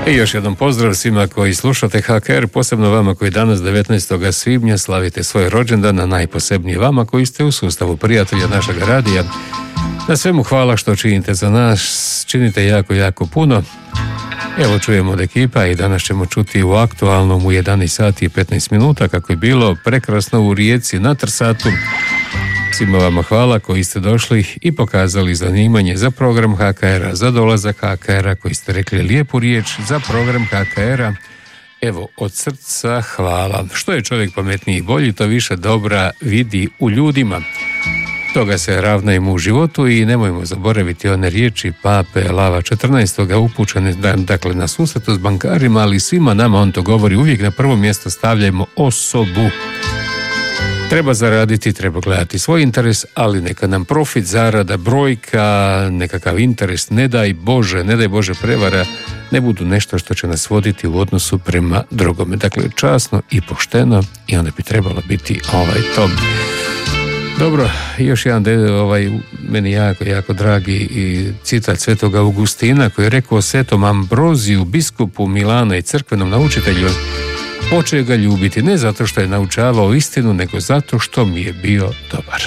I još jednom pozdrav svima koji slušate HKR, posebno vama koji danas 19. svibnja slavite svoj rođendan, a najposebnije vama koji ste u sustavu prijatelja našeg radija. Na svemu hvala što činite za nas, činite jako, jako puno. Evo čujemo od ekipa i danas ćemo čuti u aktualnom u 11 sati i 15 minuta kako je bilo prekrasno u Rijeci na Trsatu. Svima vama hvala koji ste došli i pokazali zanimanje za program HKR-a, za dolazak HKR-a, koji ste rekli lijepu riječ za program HKR-a. Evo, od srca hvala. Što je čovjek pametniji i bolji, to više dobra vidi u ljudima. Toga se ravnajmo u životu i nemojmo zaboraviti one riječi Pape Lava 14. upućene dakle na susretu s bankarima, ali svima nama on to govori, uvijek na prvo mjesto stavljajmo osobu. Treba zaraditi, treba gledati svoj interes, ali neka nam profit, zarada, brojka, nekakav interes, ne daj Bože prevara, ne budu nešto što će nas voditi u odnosu prema drugome. Dakle, časno i pošteno i onda bi trebalo biti to. Dobro, još jedan meni jako, jako dragi i citat Svetog Augustina koji je rekao Svetom Ambroziju, biskupu Milana i crkvenom naučitelju, počeo ga ljubiti ne zato što je naučavao istinu, nego zato što mi je bio dobar.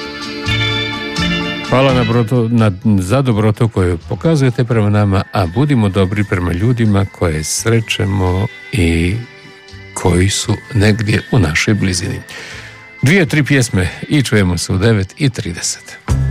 Hvala za dobrotu koju pokazujete prema nama, a budimo dobri prema ljudima koje srećemo i koji su negdje u našoj blizini. 2-3 pjesme i čujemo se u 9:30.